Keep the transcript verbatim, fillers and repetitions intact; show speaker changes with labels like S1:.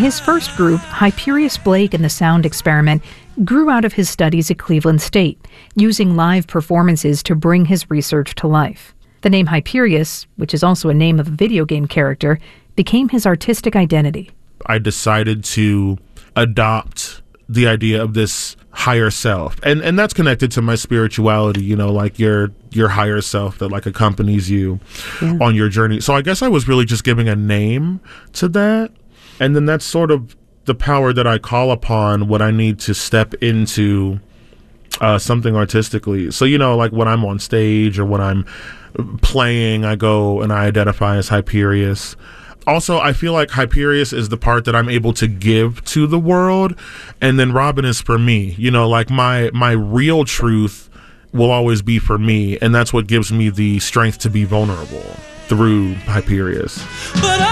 S1: His first group, Hyperius Blake and the Sound Experiment, grew out of his studies at Cleveland State, using live performances to bring his research to life. The name Hyperius, which is also a name of a video game character, became his artistic identity.
S2: I decided to adopt the idea of this higher self, and and that's connected to my spirituality, you know, like your your higher self that like accompanies you yeah. on your journey. So I guess I was really just giving a name to that, and then that's sort of the power that I call upon when I need to step into uh, something artistically. So, you know, like when I'm on stage or when I'm playing, I go and I identify as Hyperius. Also, I feel like Hyperius is the part that I'm able to give to the world, and then Robin is for me. You know, like my my real truth will always be for me, and that's what gives me the strength to be vulnerable through Hyperius. But